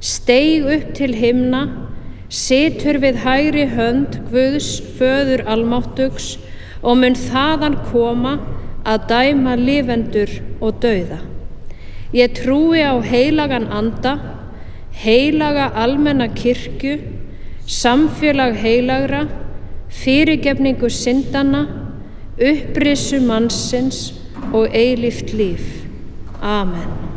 steig upp til himna, situr við hægri hönd Guðs föður almáttugs og mun þaðan koma að dæma lifendur og dauða. Ég trúi á heilagan anda, heilaga almenna kirkju, samfélag heilagra, fyrirgefningu syndanna, upprisu mannsins og eilíft líf. Amen.